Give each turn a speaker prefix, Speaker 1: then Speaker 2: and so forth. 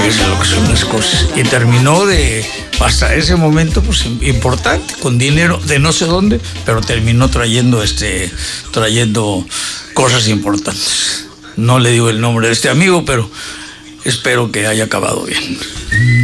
Speaker 1: Es lo que son las cosas. Y terminó hasta ese momento, pues importante, con dinero de no sé dónde, pero terminó trayendo cosas importantes. No le digo el nombre de este amigo, pero espero que haya acabado bien.